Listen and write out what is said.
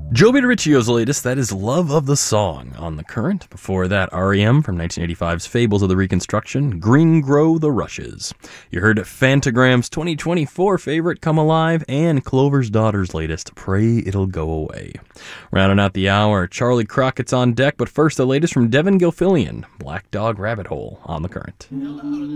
Joe Riccio's latest, that is Love of the Song on The Current. Before that, REM from 1985's Fables of the Reconstruction, Green Grow the Rushes. You heard Phantogram's 2024 favorite, Come Alive, and Clover's Daughter's latest, Pray It'll Go Away. Rounding out the hour, Charlie Crockett's on deck, but first the latest from Devin Gilfillian, Black Dog Rabbit Hole on The Current.